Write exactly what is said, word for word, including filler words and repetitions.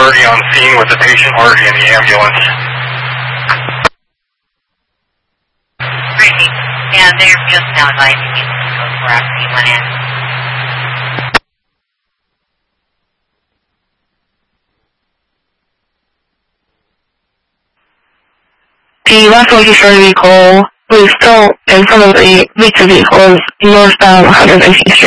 already on scene with the patient already in the ambulance. Great. Yeah, they're just now advising you to go for after you went in. The last location recall, please stop in front of the victim vehicles northbound one hundred nineteenth Street.